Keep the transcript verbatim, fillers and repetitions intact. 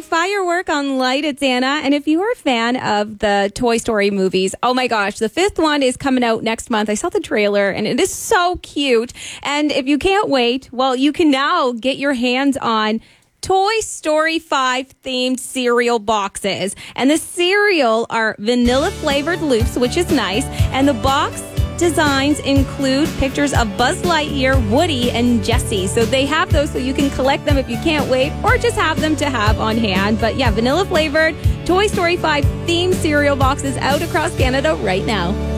Firework on Light. It's Anna. And if you are a fan of the Toy Story movies, oh my gosh, the fifth one is coming out next month. I saw the trailer and it is so cute. And if you can't wait, well, you can now get your hands on Toy Story five themed cereal boxes. And the cereal are vanilla flavored loops, which is nice. And the box designs include pictures of Buzz Lightyear, Woody, and Jessie. So they have those so you can collect them if you can't wait, or just have them to have on hand. But yeah, vanilla flavored Toy Story five themed cereal boxes out across Canada right now.